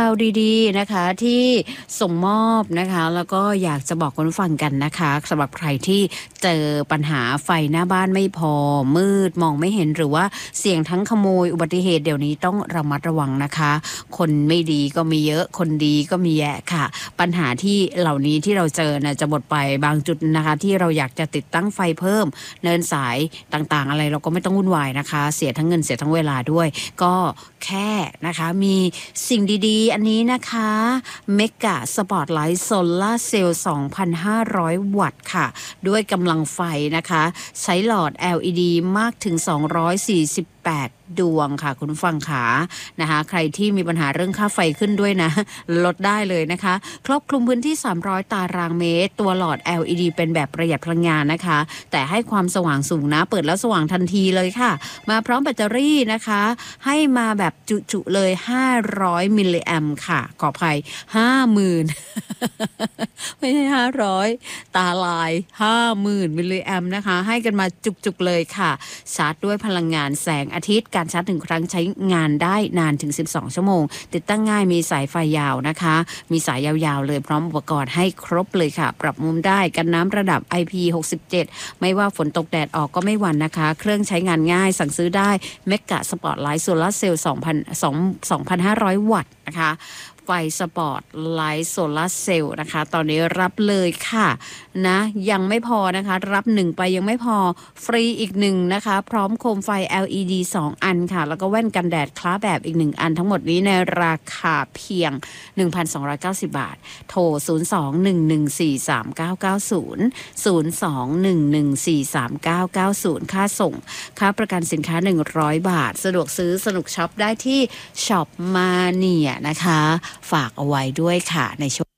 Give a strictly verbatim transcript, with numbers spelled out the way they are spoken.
ข่าวดีๆนะคะที่ส่งมอบนะคะแล้วก็อยากจะบอกคุณผู้ฟังกันนะคะสำหรับใครที่เจอปัญหาไฟหน้าบ้านไม่พอมืดมองไม่เห็นหรือว่าเสี่ยงทั้งขโมยอุบัติเหตุเดี๋ยวนี้ต้องระมัดระวังนะคะคนไม่ดีก็มีเยอะคนดีก็มีแยะค่ะปัญหาที่เหล่านี้ที่เราเจอนะจะหมดไปบางจุดนะคะที่เราอยากจะติดตั้งไฟเพิ่มเนินสายต่างๆอะไรเราก็ไม่ต้องวุ่นวายนะคะเสียทั้งเงินเสียทั้งเวลาด้วยก็แค่นะคะมีสิ่งดีๆอันนี้นะคะเมกะสปอตไลท์โซล่าเซลล์ สองพันห้าร้อย วัตต์ค่ะด้วยกำลังไฟนะคะใช้หลอด แอล อี ดี มากถึงสองร้อยสี่สิบแปดดวงค่ะคุณผู้ฟังขานะคะใครที่มีปัญหาเรื่องค่าไฟขึ้นด้วยนะลดได้เลยนะคะครอบคลุมพื้นที่สามร้อยตารางเมตรตัวหลอด แอล อี ดี เป็นแบบประหยัดพลังงานนะคะแต่ให้ความสว่างสูงนะเปิดแล้วสว่างทันทีเลยค่ะมาพร้อมแบตเตอรี่นะคะให้มาแบบจุๆเลยห้าร้อยมิลลิแอมป์ค่ะขออภัย ห้าหมื่น ไม่ใช่ห้าร้อยตาลาย ห้าหมื่น มิลลิแอมป์นะคะให้กันมาจุกๆเลยค่ะชาร์จด้วยพลังงานแสงอาทิตย์การชาร์จหนึ่งครั้งใช้งานได้นานถึงสิบสองชั่วโมงติดตั้งง่ายมีสายไฟยาวนะคะมีสายยาวๆเลยพร้อมอุปกรณ์ให้ครบเลยค่ะปรับมุมได้กันน้ำระดับ ไอ พี หกสิบเจ็ดไม่ว่าฝนตกแดดออกก็ไม่หวั่นนะคะเครื่องใช้งานง่ายสั่งซื้อได้เมกะสปอตไลท์โซลาร์เซลล์สองพันห้าร้อย วัตต์นะคะไฟสปอร์ตไลท์โซลาร์เซลล์นะคะตอนนี้รับเลยค่ะนะยังไม่พอนะคะรับหนึ่งไปยังไม่พอฟรีอีกหนึ่งนะคะพร้อมโคมไฟ แอล อี ดี สองอันค่ะแล้วก็แว่นกันแดดคล้าแบบอีกหนึ่งอันทั้งหมดนี้ในราคาเพียง หนึ่งพันสองร้อยเก้าสิบ บาทโทรศูนย์ สอง หนึ่ง หนึ่ง สี่ สาม เก้า เก้า ศูนย์ ศูนย์ สอง หนึ่ง หนึ่ง สี่ สาม เก้า เก้า ศูนย์ค่าส่งค่าประกันสินค้าหนึ่งร้อยบาทสะดวกซื้อสนุกช็อปได้ที่ช็อปมาเนียนะคะฝากเอาไว้ด้วยค่ะในช่วง